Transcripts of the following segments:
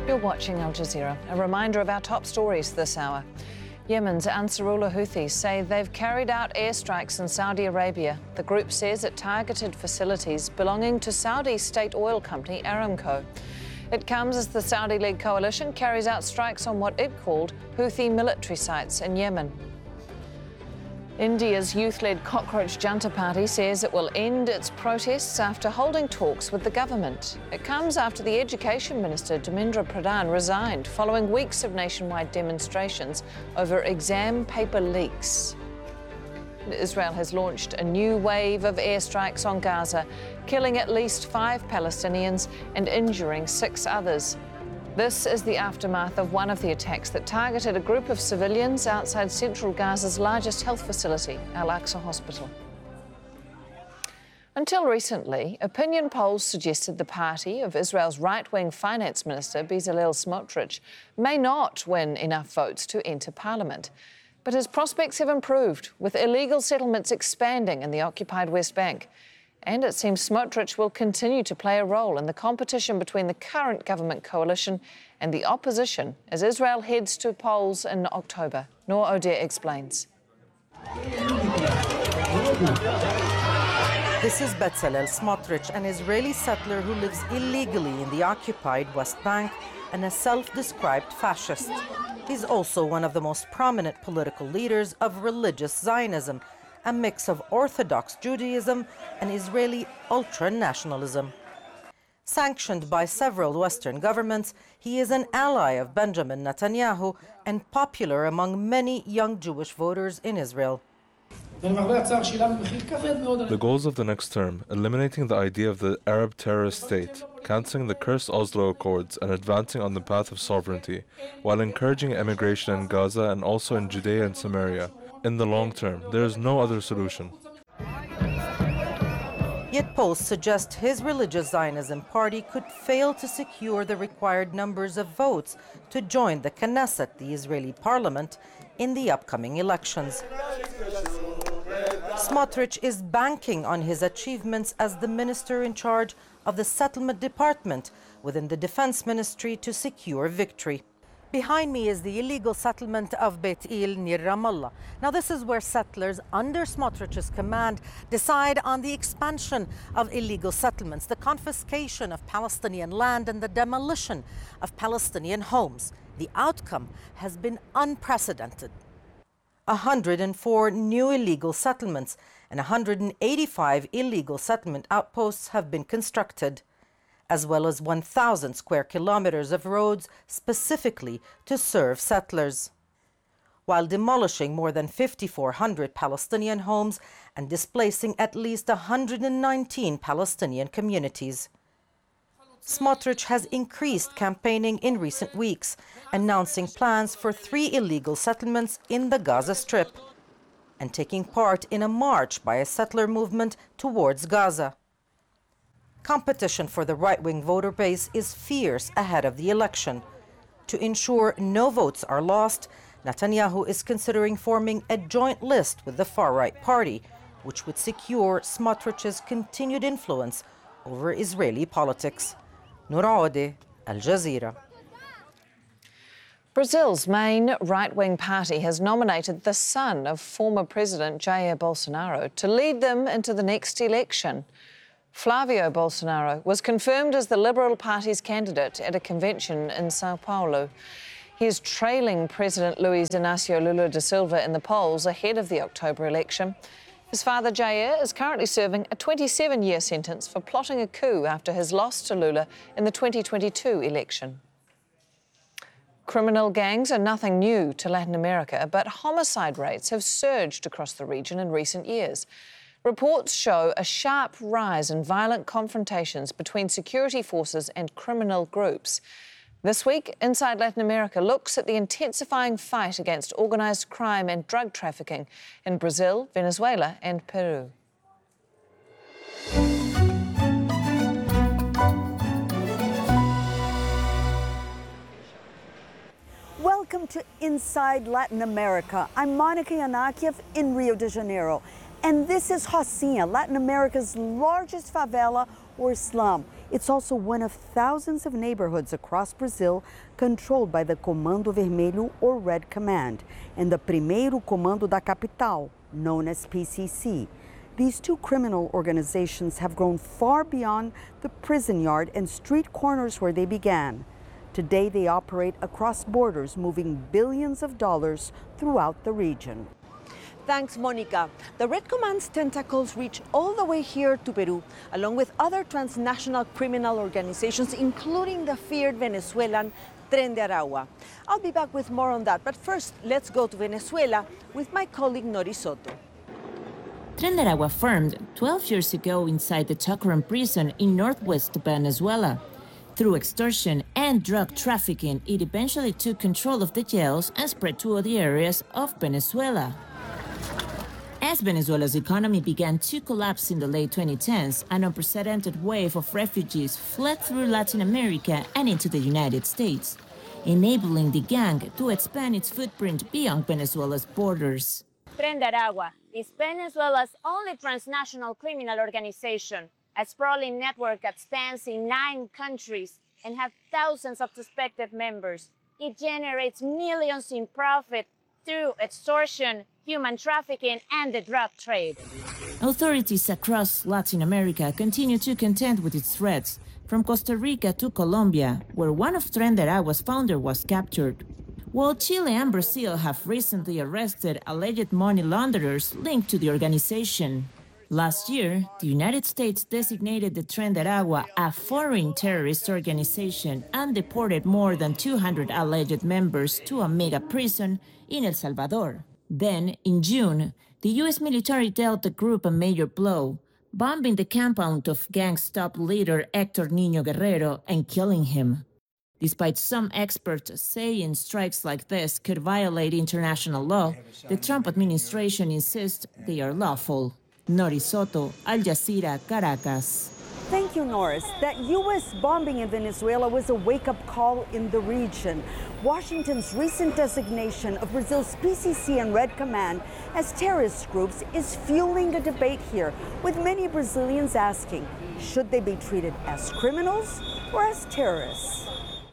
You're watching Al Jazeera. A reminder of our top stories this hour. Yemen's Ansarullah Houthis say they've carried out airstrikes in Saudi Arabia. The group says it targeted facilities belonging to Saudi state oil company Aramco. It comes as the Saudi-led coalition carries out strikes on what it called Houthi military sites in Yemen. India's youth-led Cockroach Junta Party says it will end its protests after holding talks with the government. It comes after the Education Minister Dharmendra Pradhan resigned following weeks of nationwide demonstrations over exam paper leaks. Israel has launched a new wave of airstrikes on Gaza, killing at least 5 Palestinians and injuring 6 others. This is the aftermath of one of the attacks that targeted a group of civilians outside central Gaza's largest health facility, Al-Aqsa Hospital. Until recently, opinion polls suggested the party of Israel's right-wing finance minister, Bezalel Smotrich, may not win enough votes to enter parliament. But his prospects have improved, with illegal settlements expanding in the occupied West Bank. And it seems Smotrich will continue to play a role in the competition between the current government coalition and the opposition as Israel heads to polls in October. Noor O'Dea explains. This is Bezalel Smotrich, an Israeli settler who lives illegally in the occupied West Bank and a self-described fascist. He's also one of the most prominent political leaders of religious Zionism, a mix of Orthodox Judaism and Israeli ultra-nationalism. Sanctioned by several Western governments, he is an ally of Benjamin Netanyahu and popular among many young Jewish voters in Israel. The goals of the next term, eliminating the idea of the Arab terrorist state, cancelling the cursed Oslo Accords and advancing on the path of sovereignty, while encouraging emigration in Gaza and also in Judea and Samaria. In the long term, there is no other solution. Yet polls suggest his religious Zionism party could fail to secure the required numbers of votes to join the Knesset, the Israeli parliament, in the upcoming elections. Smotrich is banking on his achievements as the minister in charge of the settlement department within the defense ministry to secure victory. Behind me is the illegal settlement of Beit Il near Ramallah. Now, this is where settlers under Smotrich's command decide on the expansion of illegal settlements, the confiscation of Palestinian land and the demolition of Palestinian homes. The outcome has been unprecedented. 104 new illegal settlements and 185 illegal settlement outposts have been constructed, as well as 1,000 square kilometers of roads specifically to serve settlers, while demolishing more than 5,400 Palestinian homes and displacing at least 119 Palestinian communities. Smotrich has increased campaigning in recent weeks, announcing plans for 3 illegal settlements in the Gaza Strip and taking part in a march by a settler movement towards Gaza. Competition for the right-wing voter base is fierce ahead of the election. To ensure no votes are lost, Netanyahu is considering forming a joint list with the far-right party, which would secure Smotrich's continued influence over Israeli politics. Noor O'Dea, Al Jazeera. Brazil's main right-wing party has nominated the son of former President Jair Bolsonaro to lead them into the next election. Flavio Bolsonaro was confirmed as the Liberal Party's candidate at a convention in Sao Paulo. He is trailing President Luiz Inácio Lula da Silva in the polls ahead of the October election. His father, Jair, is currently serving a 27-year sentence for plotting a coup after his loss to Lula in the 2022 election. Criminal gangs are nothing new to Latin America, but homicide rates have surged across the region in recent years. Reports show a sharp rise in violent confrontations between security forces and criminal groups. This week, Inside Latin America looks at the intensifying fight against organised crime and drug trafficking in Brazil, Venezuela and Peru. Welcome to Inside Latin America. I'm Monica Yanakiev in Rio de Janeiro. And this is Rocinha, Latin America's largest favela or slum. It's also one of thousands of neighborhoods across Brazil controlled by the Comando Vermelho or Red Command and the Primeiro Comando da Capital, known as PCC. These two criminal organizations have grown far beyond the prison yard and street corners where they began. Today they operate across borders, moving billions of dollars throughout the region. Thanks, Monica. The Red Command's tentacles reach all the way here to Peru, along with other transnational criminal organizations, including the feared Venezuelan Tren de Aragua. I'll be back with more on that, but first, let's go to Venezuela with my colleague Nori Soto. Tren de Aragua formed 12 years ago inside the Tocron prison in northwest Venezuela. Through extortion and drug trafficking, it eventually took control of the jails and spread to other areas of Venezuela. As Venezuela's economy began to collapse in the late 2010s, an unprecedented wave of refugees fled through Latin America and into the United States, enabling the gang to expand its footprint beyond Venezuela's borders. Tren de Aragua is Venezuela's only transnational criminal organization, a sprawling network that spans in 9 countries and has thousands of suspected members. It generates millions in profit through extortion, human trafficking, and the drug trade. Authorities across Latin America continue to contend with its threats, from Costa Rica to Colombia, where one of Tren de Aragua's founders was captured, while Chile and Brazil have recently arrested alleged money launderers linked to the organization. Last year, the United States designated the Tren de Aragua a foreign terrorist organization and deported more than 200 alleged members to a mega prison in El Salvador. Then, in June, the U.S. military dealt the group a major blow, bombing the compound of gang's top leader Hector Niño Guerrero and killing him. Despite some experts saying strikes like this could violate international law, the Trump administration insists they are lawful. Nori Soto, Al Jazeera, Caracas. Thank you, Norris. That U.S. bombing in Venezuela was a wake-up call in the region. Washington's recent designation of Brazil's PCC and Red Command as terrorist groups is fueling a debate here, with many Brazilians asking, should they be treated as criminals or as terrorists?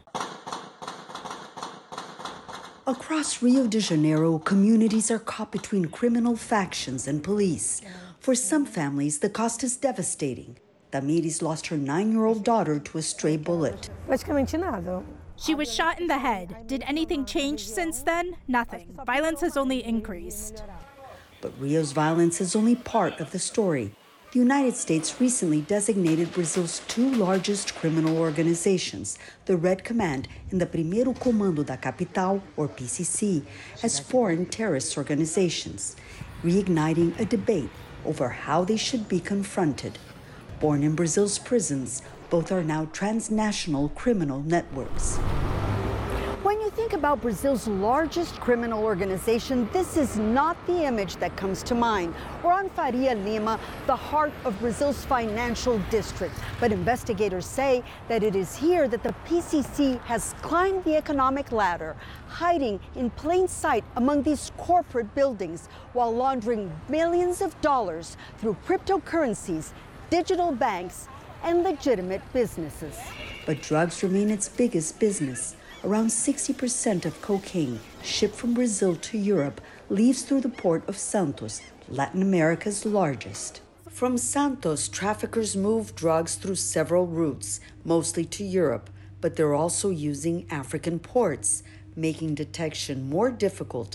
Across Rio de Janeiro, communities are caught between criminal factions and police. For some families, the cost is devastating. Damiris lost her 9-year-old daughter to a stray bullet. She was shot in the head. Did anything change since then? Nothing. Violence has only increased. But Rio's violence is only part of the story. The United States recently designated Brazil's 2 largest criminal organizations, the Red Command and the Primeiro Comando da Capital, or PCC, as foreign terrorist organizations, reigniting a debate over how they should be confronted. Born in Brazil's prisons, both are now transnational criminal networks. When you think about Brazil's largest criminal organization, this is not the image that comes to mind. We're on Faria Lima, the heart of Brazil's financial district. But investigators say that it is here that the PCC has climbed the economic ladder, hiding in plain sight among these corporate buildings while laundering millions of dollars through cryptocurrencies, digital banks, and legitimate businesses. But drugs remain its biggest business. Around 60% of cocaine shipped from Brazil to Europe leaves through the port of Santos, Latin America's largest. From Santos, traffickers move drugs through several routes, mostly to Europe, but they're also using African ports, making detection more difficult